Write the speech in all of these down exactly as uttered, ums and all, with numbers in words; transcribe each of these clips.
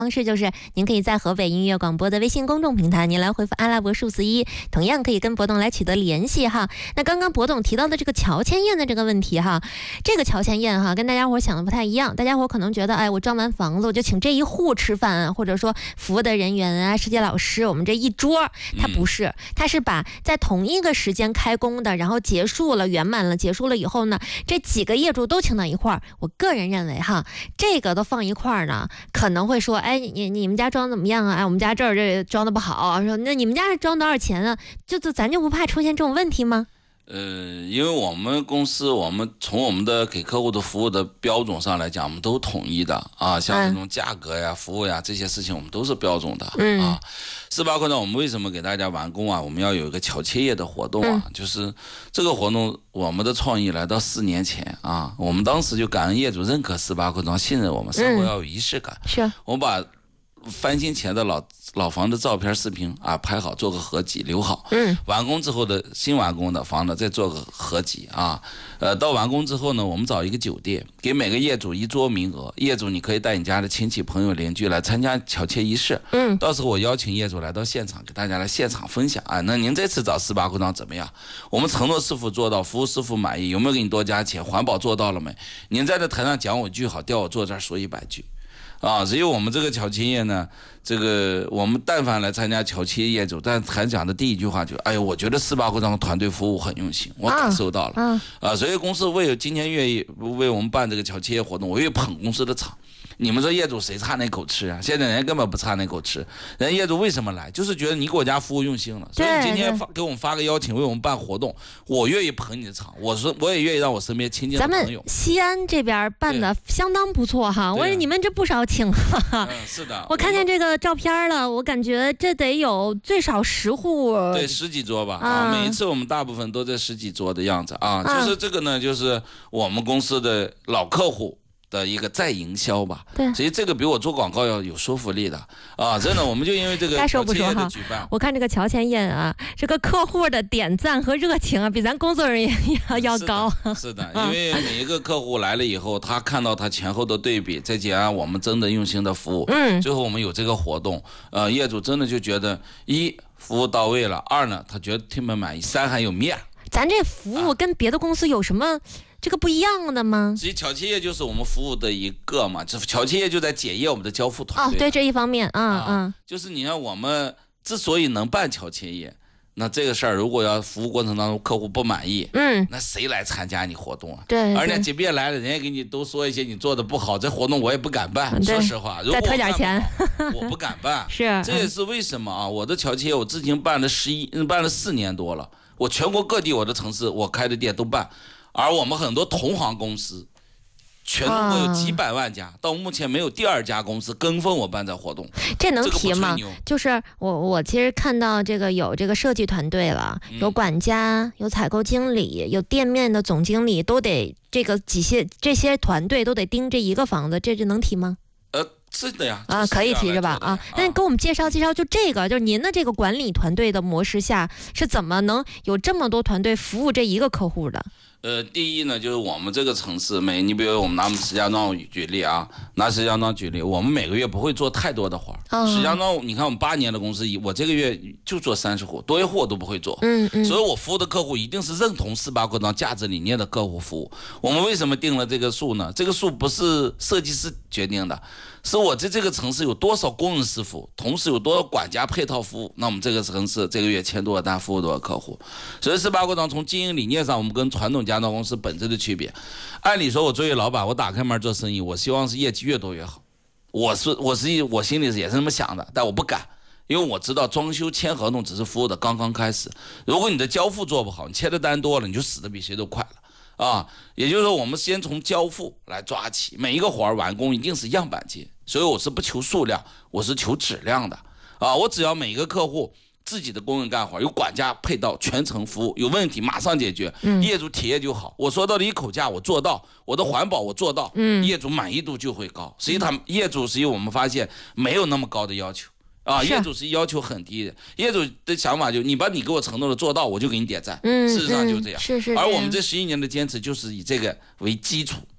方式就是您可以在河北音乐广播的微信公众平台，您来回复阿拉伯数字一，同样可以跟博董来取得联系哈。那刚刚博董提到的这个乔迁宴的这个问题哈，这个乔迁宴哈跟大家伙想的不太一样，大家伙可能觉得，哎，我装完房子我就请这一户吃饭啊，或者说服务的人员啊、世界老师，我们这一桌，它不是，它是把在同一个时间开工的，然后结束了、圆满了、结束了以后呢，这几个业主都请到一块儿。我个人认为哈，这个都放一块儿呢，可能会说，哎，你你们家装怎么样啊？哎，我们家这儿这装的不好，说那你们家是装多少钱啊？就就咱就不怕出现这种问题吗？ 呃，因为我们公司，我们从我们的给客户的服务的标准上来讲，我们都统一的啊，像这种价格呀、服务呀这些事情，我们都是标准的、嗯、啊。是包括呢，我们为什么给大家完工啊？我们要有一个乔迁业的活动啊、嗯，就是这个活动，我们的创意来到四年前啊，我们当时就感恩业主认可十八块庄，信任我们，生活要有仪式感。嗯、 是， 我们把翻新前的老老房的照片、视频啊拍好，做个合集留好。嗯，完工之后的新完工的房子再做个合集啊。呃，到完工之后呢，我们找一个酒店，给每个业主一桌名额，业主你可以带你家的亲戚、朋友、邻居来参加乔迁仪式。嗯，到时候我邀请业主来到现场，给大家来现场分享啊。那您这次找十八块庄怎么样？我们承诺是否做到？服务是否满意？有没有给你多加钱？环保做到了没？您在这台上讲我一句好，调我坐这儿说一百句。啊，所以我们这个乔迁业呢，这个我们但凡来参加乔迁业主，但还讲的第一句话就，哎呦，我觉得十八块庄团队服务很用心，我感受到了。啊，啊所以公司为今天愿意为我们办这个乔迁业活动，我愿意捧公司的场。你们说业主谁差那口吃啊？现在人家根本不差那口吃，人家业主为什么来？就是觉得你给我家服务用心了，所以今天发给我们发个邀请，为我们办活动，我愿意捧你的场，我说我也愿意让我身边亲近的朋友。咱们西安这边办的相当不错哈，我说你们这不少请哈、 嗯。是的， 我看见这个照片了，我感觉这得有最少十户， 对，十几桌吧。啊，啊每一次我们大部分都在十几桌的样子啊。啊就是这个呢，就是我们公司的老客户的一个再营销吧， 对， 所以这个比我做广告要有说服力的啊！真的，我们就因为这个乔迁业的举办， 我看这个乔迁宴啊，这个客户的点赞和热情啊，比咱工作人员要要高。 是的，因为每一个客户来了以后，他看到他前后的对比，再加上我们真的用心的服务，嗯，最后我们有这个活动，呃，业主真的就觉得一服务到位了，二呢他觉得特别满意，三还有面。 咱这服务跟别的公司有什么？这个不一样的吗？ 其实乔迁业就是我们服务的一个嘛，这乔迁业就在检验我们的交付团队。 哦，对这一方面，嗯啊嗯， 就是你看我们之所以能办乔迁业，那这个事儿如果要服务过程当中客户不满意，嗯，那谁来参加你活动啊？ 对， 而且即便来了，人家给你都说一些你做的不好，这活动我也不敢办。说实话， 再推点钱， 我不敢办。 是， 这也是为什么啊？我的乔迁业我至今办了十一，办了四年多了，我全国各地我的城市我开的店都办。而我们很多同行公司，全中国有几百万家，啊、到目前没有第二家公司跟风我办这活动。 这能提吗？这个、就是我我其实看到这个有这个设计团队了，有管家，有采购经理，有店面的总经理，都得这个几些这些团队都得盯这一个房子，这就能提吗？ 呃，是的呀， 啊，可以提着吧？啊，那你给我们介绍介绍，就这个，就是您的这个管理团队的模式下，是怎么能有这么多团队服务这一个客户的？ 呃，第一呢，就是我们这个城市每，你比如我们拿我们石家庄举例啊，拿石家庄举例，我们每个月不会做太多的活儿。哦、石家庄，你看我们八年的公司，我这个月就做三十户，多一户我都不会做。嗯嗯。所以我服务的客户一定是认同十八块庄价值理念的客户服务。我们为什么定了这个数呢？这个数不是设计师决定的，是我在这个城市有多少工人师傅，同时有多少管家配套服务，那我们这个城市这个月签多少单，服务多少客户。所以十八块庄从经营理念上，我们跟传统家装公司本质的区别。按理说，我作为老板，我打开门做生意，我希望是业绩越多越好。我是我是我心里也是这么想的，但我不敢，因为我知道装修签合同只是服务的刚刚开始。如果你的交付做不好，你签的单多了，你就死的比谁都快了啊！也就是说，我们先从交付来抓起，每一个活儿完工一定是样板间，所以我是不求数量，我是求质量的啊！我只要每一个客户自己的工人干活，有管家配到全程服务，有问题马上解决，嗯、业主体验就好。我说到的一口价我做到，我的环保我做到，嗯、业主满意度就会高。实际他业主实际我们发现没有那么高的要求啊，业主是要求很低的，业主的想法就你把你给我承诺的做到，我就给你点赞。嗯、事实上就这样。 是是。 而我们这十一年的坚持就是以这个为基础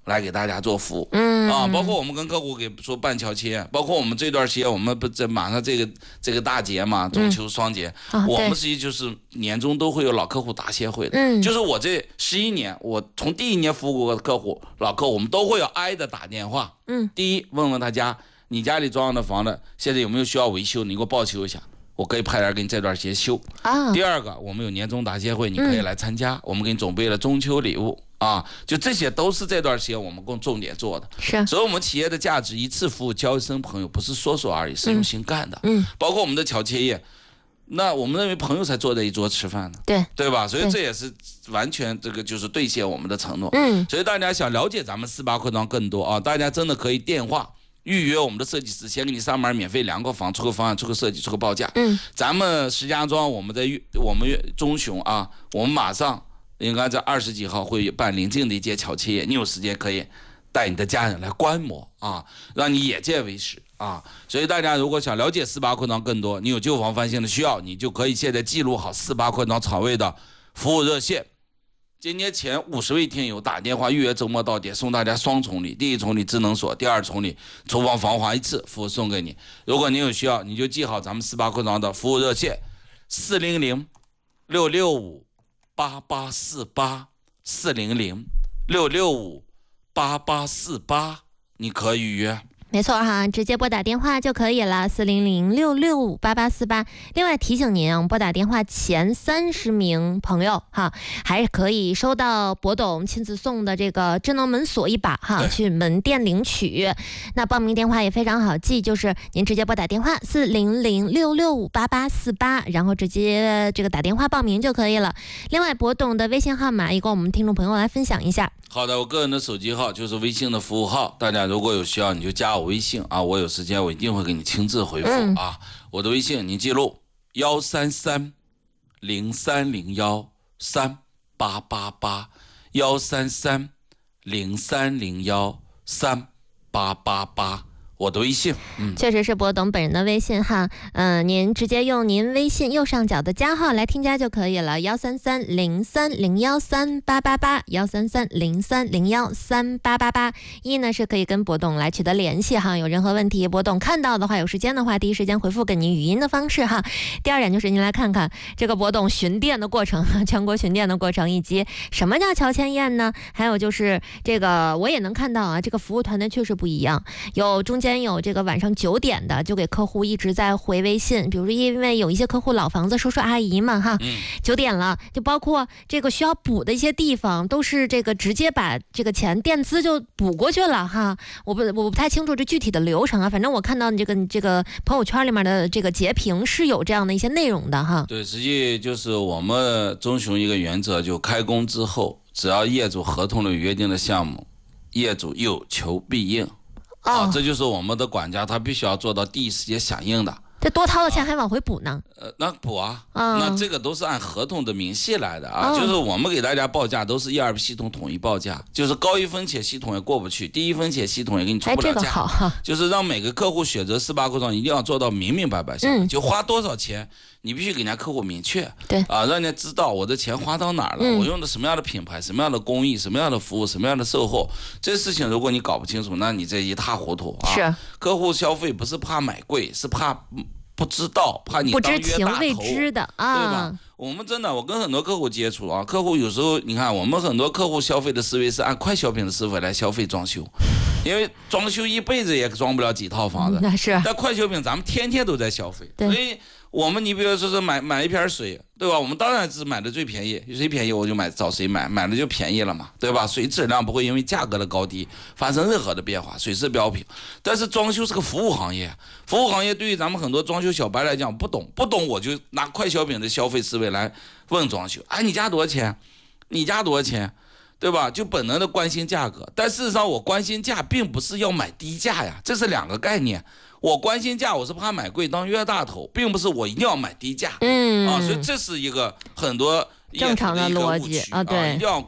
来给大家做服务， 嗯啊，包括我们跟客户给说办乔迁，包括我们这段时间我们不这马上这个这个大节嘛，中秋双节， 嗯、 我们实际就是年终都会有老客户答谢会的， 嗯， 就是我这十一年，我从第一年服务过的客户老客户，我们都会有挨着打电话， 嗯， 第一问问他家你家里装的房子现在有没有需要维修，你给我报修一下。我可以派人给你这段时间修啊。第二个，我们有年终答谢会，你可以来参加。嗯、我们给你准备了中秋礼物啊，就这些都是这段时间我们共重点做的。 是， 所以我们企业的价值，一次服务交一生朋友，不是说说而已，是用心干的。 嗯， 包括我们的乔迁业，那我们认为朋友才坐在一桌吃饭呢， 对对吧？所以这也是完全这个就是兑现我们的承诺。 嗯， 所以大家想了解咱们四八扩张更多啊，大家真的可以电话。预约我们的设计师，先给你上门免费量个房，出个方案，出个设计，出个报价。 嗯， 咱们石家庄，我们在我们中雄啊，我们马上应该在二十几号会办临近的一届乔迁夜，你有时间可以带你的家人来观摩啊，让你眼见为实啊。所以大家如果想了解四八扩张更多，你有旧房翻新的需要，你就可以现在记录好四八扩张厂位的服务热线。今年前五十位听友打电话预约周末到点，送大家双重礼，第一重礼智能锁，第二重礼厨房防滑一次服务送给你。如果您有需要，你就记好咱们四八扩张的服务热线四零零六六五八八四八四零零六六五八八四八，你可以预约。 没错哈，直接拨打电话就可以了，四零零六六五八八四八。另外提醒您啊，拨打电话前三十名朋友哈，还可以收到博董亲自送的这个智能门锁一把哈，去门店领取。那报名电话也非常好记，就是您直接拨打电话四零零六六五八八四八，然后直接这个打电话报名就可以了。另外，博董的微信号码也跟我们听众朋友来分享一下。 好的，我个人的手机号就是微信的服务号，大家如果有需要你就加我微信啊，我有时间我一定会给你亲自回复、嗯、啊。我的微信你记录幺三三零三零幺三八八八幺三三零三零幺三八八八。我的微信，嗯， 确实是博董本人的微信哈，嗯、呃，您直接用您微信右上角的加号来添加就可以了，幺三三零三零幺三八八八，幺三三零三零幺三八八八。一呢是可以跟博董来取得联系哈，有任何问题，博董看到的话，有时间的话，第一时间回复给您语音的方式哈。第二点就是您来看看这个博董巡店的过程，全国巡店的过程，以及什么叫乔迁宴呢？还有就是这个我也能看到啊，这个服务团队确实不一样，有中间有这个晚上九点的，就给客户一直在回微信，比如说因为有一些客户老房子叔叔阿姨嘛哈，九点了，就包括这个需要补的一些地方，都是这个直接把这个钱垫资就补过去了哈。我不我不太清楚这具体的流程啊，反正我看到你这个这个朋友圈里面的这个截屏是有这样的一些内容的哈。 对，实际就是我们中雄一个原则，就开工之后，只要业主合同里约定的项目，业主有求必应。啊，这就是我们的管家，他必须要做到第一时间响应的。 这多掏的钱还往回补呢？ 呃，那补啊， 嗯、 那这个都是按合同的明细来的啊。嗯、就是我们给大家报价都是 E R P 系统统一报价，就是高一分钱系统也过不去，低一分钱系统也给你出不了价。 哎，这个好， 就是让每个客户选择四八扩张一定要做到明明白白，嗯，就花多少钱，你必须给人家客户明确， 对啊，让人家知道我的钱花到哪儿了，嗯、我用的什么样的品牌，什么样的工艺，什么样的服务，什么样的售后，这事情如果你搞不清楚，那你这一塌糊涂啊。 是， 客户消费不是怕买贵，是怕不知道，怕你当冤大头， 不知情未知的啊， 对吧？我们真的，我跟很多客户接触啊，客户有时候你看，我们很多客户消费的思维是按快消品的思维来消费装修，因为装修一辈子也装不了几套房子， 那是。 但快消品咱们天天都在消费，所以我们你比如说是买买一瓶水，对吧？我们当然是买的最便宜，谁便宜我就买找谁买，买了就便宜了嘛，对吧？水质量不会因为价格的高低发生任何的变化，水是标品。但是装修是个服务行业，服务行业对于咱们很多装修小白来讲不懂，不懂我就拿快消品的消费思维来问装修，哎，你家多少钱？你家多少钱？对吧？就本能的关心价格，但事实上我关心价并不是要买低价呀，这是两个概念。我关心价，我是怕买贵当冤大头，并不是我一定要买低价。 嗯啊，所以这是一个很多正常的逻辑啊，对， 一定要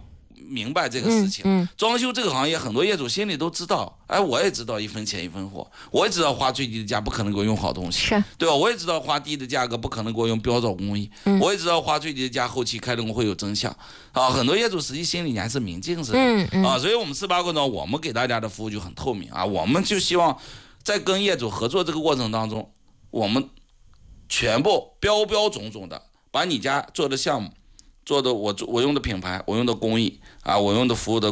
明白这个事情。 嗯嗯、 装修这个行业，很多业主心里都知道，哎，我也知道一分钱一分货，我也知道花最低的价不可能给我用好东西， 是， 对吧？我也知道花低的价格不可能给我用标准工艺， 嗯、 我也知道花最低的价后期开动会有真相啊。很多业主实际心里你还是明镜似的、 嗯嗯、 啊，所以我们四八过程我们给大家的服务就很透明啊，我们就希望在跟业主合作这个过程当中，我们全部标标准准的把你家做的项目。做的我我用的品牌，我用的工艺啊，我用的服务的